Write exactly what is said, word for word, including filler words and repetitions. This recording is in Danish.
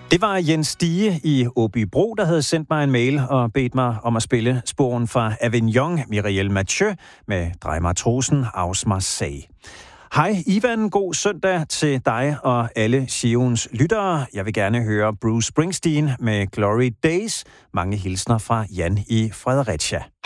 Det var Jens Stige i Åbybro, der havde sendt mig en mail og bedt mig om at spille sporen fra Avignon, Mireille Mathieu med Drej Matrosen, Aus Marseille. Hej Ivan, god søndag til dig og alle Sions lyttere. Jeg vil gerne høre Bruce Springsteen med Glory Days. Mange hilsner fra Jan i Fredericia.